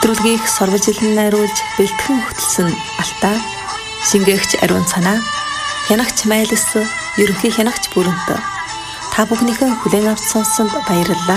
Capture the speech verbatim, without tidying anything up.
нэвтрүүлгийг сурвалжилан найруулж бэлтгэн хөтлсөн Алтаа, шингээгч Ариун Цанаа, хянагч Майлс, ерөнхий хянагч Бүрэнт. Та бүхнийхээ хүлээн авч сонссонд баярлалаа.